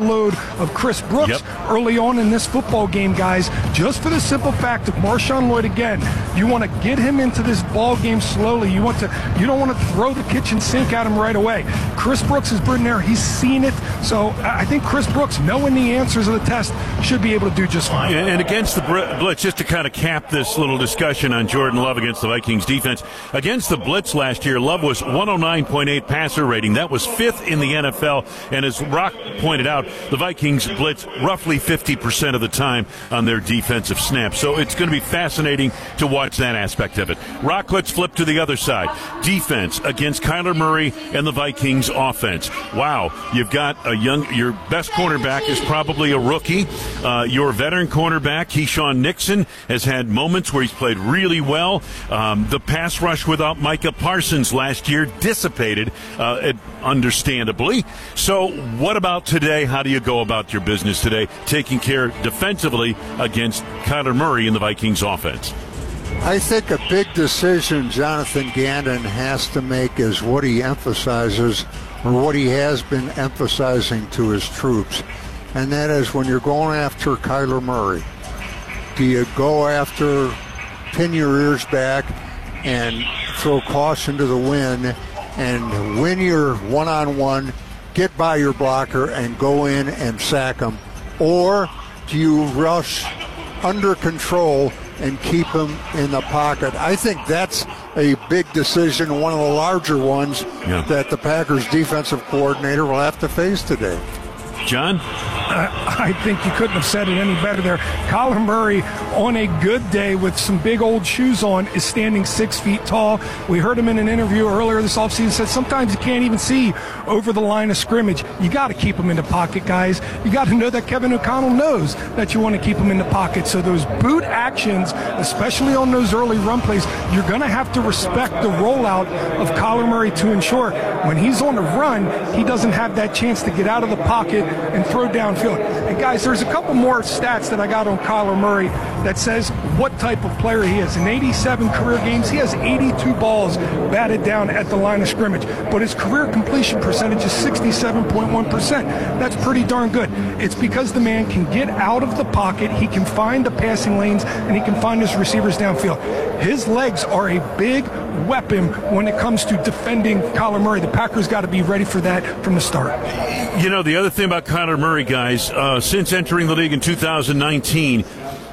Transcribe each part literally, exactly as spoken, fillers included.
load of Chris Brooks yep. early on in this football game, guys, just for the simple fact of Marshawn Lloyd again. You want to get him into this ball game slowly. You want to. You don't want to throw the kitchen sink at him right away. Chris Brooks has been there. He's seen it. So I think Chris Brooks, knowing the answers of the test, should be able to do just fine. And against the Blitz, just to kind of cap this little discussion on Jordan Love against the Vikings defense, against the Blitz last year, Love was one oh nine point eight passer rating. That was fifth in the N F L. And as Rock pointed out, the Vikings blitz roughly fifty percent of the time on their defensive snaps. So it's going to be fascinating to watch that aspect of it. Rock, let's flip to the other side. Defense against Kyler Murray and the Vikings offense. Wow, you've got a young, your best cornerback is probably a rookie. Uh, your veteran cornerback, Keyshawn Nixon, has had moments where he's played really well. Um, the pass rush without Micah Parsons last year dissipated, uh, it, understandably. So what about today? How do you go about your business today, taking care defensively against Kyler Murray and the Vikings offense? I think a big decision Jonathan Gannon has to make is what he emphasizes, or what he has been emphasizing to his troops. And that is, when you're going after Kyler Murray, do you go after, pin your ears back and throw caution to the wind and win your one-on-one, get by your blocker and go in and sack him? Or do you rush under control and keep him in the pocket? I think that's a big decision, one of the larger ones yeah. that the Packers defensive coordinator will have to face today. John? Uh, I think you couldn't have said it any better there. Kyler Murray, on a good day with some big old shoes on, is standing six feet tall. We heard him in an interview earlier this offseason, said sometimes you can't even see over the line of scrimmage. You got to keep him in the pocket, guys. You got to know that Kevin O'Connell knows that you want to keep him in the pocket. So those boot actions, especially on those early run plays, you're going to have to respect the rollout of Kyler Murray to ensure when he's on the run, he doesn't have that chance to get out of the pocket and throw downfield. And guys, there's a couple more stats that I got on Kyler Murray that says what type of player he is. In eighty-seven career games, he has eighty-two balls batted down at the line of scrimmage, but his career completion percentage is sixty-seven point one percent. That's pretty darn good. It's because the man can get out of the pocket, he can find the passing lanes, and he can find his receivers downfield. His legs are a big weapon when it comes to defending Kyler Murray. The Packers got to be ready for that from the start. You know, the other thing about Kyler Murray, guys, uh, since entering the league in two thousand nineteen,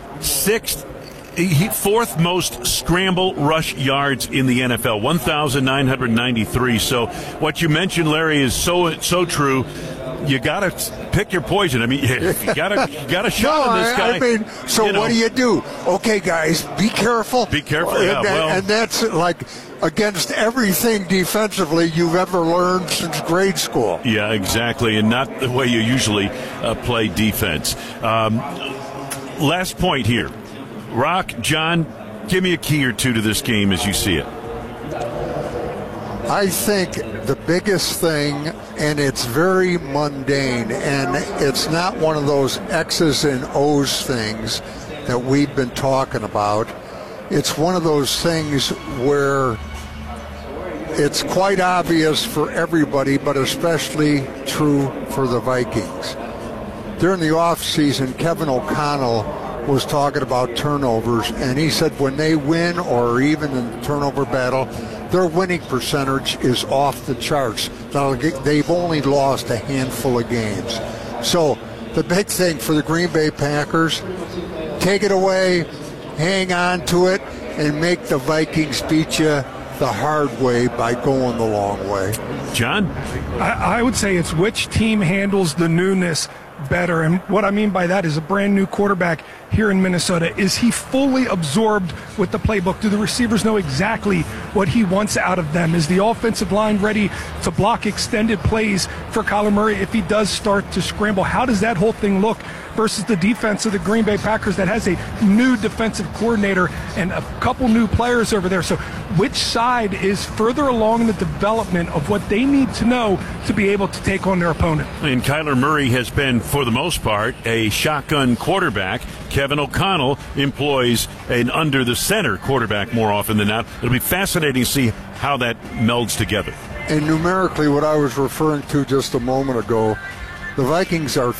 sixth, he, fourth most scramble rush yards in the N F L, one thousand nine hundred ninety-three. So what you mentioned, Larry, is so so true. You got to pick your poison. I mean, you got to got a shot no, on this guy. I mean, so you know. What do you do? Okay, guys, be careful. Be careful, yeah, and, well. and that's like against everything defensively you've ever learned since grade school. Yeah, exactly, and not the way you usually uh, play defense. Um, last point here. Rock, John, give me a key or two to this game as you see it. I think the biggest thing, and it's very mundane, and it's not one of those X's and O's things that we've been talking about. It's one of those things where it's quite obvious for everybody, but especially true for the Vikings. During the offseason, Kevin O'Connell was talking about turnovers, and he said when they win or even in the turnover battle, their winning percentage is off the charts. Now, they've only lost a handful of games. So the big thing for the Green Bay Packers, take it away, hang on to it, and make the Vikings beat you the hard way by going the long way. John? I, I would say it's which team handles the newness better. And what I mean by that is a brand new quarterback here in Minnesota. Is he fully absorbed with the playbook? Do the receivers know exactly what he wants out of them? Is the offensive line ready to block extended plays for Kyler Murray if he does start to scramble? How does that whole thing look versus the defense of the Green Bay Packers that has a new defensive coordinator and a couple new players over there? So which side is further along in the development of what they need to know to be able to take on their opponent? And Kyler Murray has been, for the most part, a shotgun quarterback. Kevin O'Connell employs an under-the-center quarterback more often than not. It'll be fascinating to see how that melds together. And numerically, what I was referring to just a moment ago, the Vikings are